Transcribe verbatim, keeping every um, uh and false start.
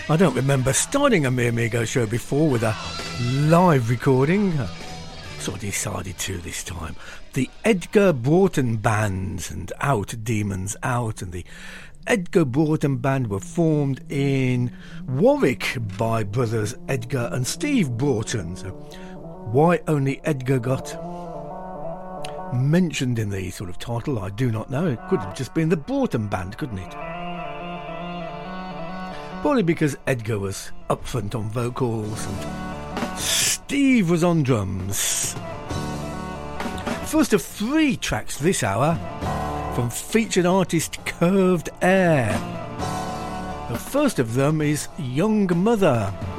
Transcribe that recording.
I don't remember starting a Me Amigo show before with a live recording. So I decided to this time. The Edgar Broughton Band and Out Demons Out, and the Edgar Broughton Band were formed in Warwick by brothers Edgar and Steve Broughton. So why only Edgar got mentioned in the sort of title, I do not know. It could have just been the Broughton Band, couldn't it? Probably because Edgar was up front on vocals and Steve was on drums. First of three tracks this hour from featured artist Curved Air. The first of them is Young Mother.